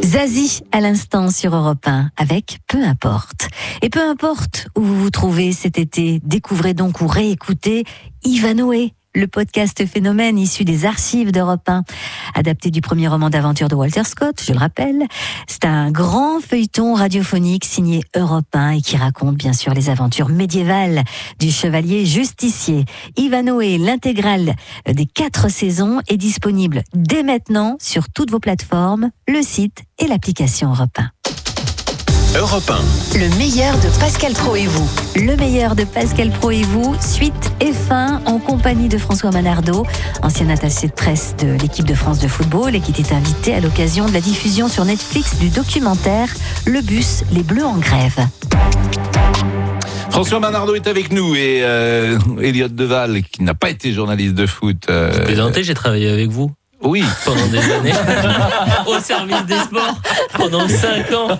Zazie à l'instant sur Europe 1 avec Peu importe. Et peu importe où vous vous trouvez cet été, découvrez donc ou réécoutez Ivanhoé, le podcast phénomène issu des archives d'Europe 1, adapté du premier roman d'aventure de Walter Scott, je le rappelle. C'est un grand feuilleton radiophonique signé Europe 1 et qui raconte bien sûr les aventures médiévales du chevalier justicier. Ivanhoé, l'intégrale des 4 saisons est disponible dès maintenant sur toutes vos plateformes, le site et l'application Europe 1. Europe 1. Le meilleur de Pascal Praud et vous. Le meilleur de Pascal Praud et vous, suite et fin en compagnie de François Manardo, ancien attaché de presse de l'équipe de France de football et qui était invité à l'occasion de la diffusion sur Netflix du documentaire Le bus, les Bleus en grève. François Manardo est avec nous et Elliot Deval, qui n'a pas été journaliste de foot. Vous plaisantez, j'ai travaillé avec vous. Oui. Pendant des années. Au service des sports. Pendant 5 ans.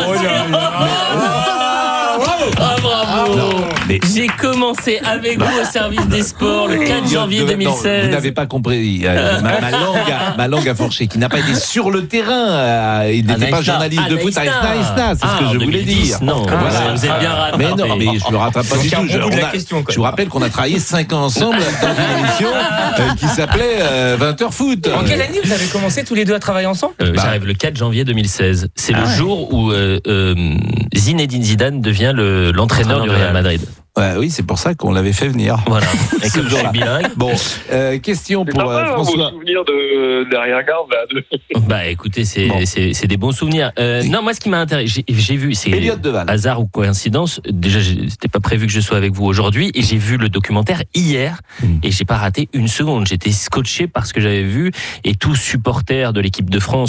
Bravo. J'ai commencé avec vous au service des sports le 4 janvier 2016. Vous n'avez pas compris. Ma langue a fourché. Qui n'a pas été sur le terrain. Il n'était pas journaliste de foot à Aïsna. C'est ce que je voulais dire. Non, voilà, vous êtes bien rattrapé. Mais non, mais je me rattrape pas du tout. Je vous rappelle qu'on a travaillé 5 ans ensemble dans une émission qui s'appelait 20h Foot. En quelle année vous avez commencé tous les deux à travailler ensemble? J'arrive le 4 janvier 2016. C'est le jour où Zinedine Zidane devient l'entraîneur du Real Madrid. Ouais, oui, c'est pour ça qu'on l'avait fait venir. Voilà. Et comme je suis bilingue. Bon, question pour François. Vos souvenirs de derrière-garde là. Bah écoutez, c'est des bons souvenirs. Non, moi ce qui m'a intéressé, j'ai vu, c'est Elliot Deval. Hasard ou coïncidence. Déjà, c'était pas prévu que je sois avec vous aujourd'hui, et j'ai vu le documentaire hier, et j'ai pas raté une seconde. J'étais scotché par ce que j'avais vu, et tous supporters de l'équipe de France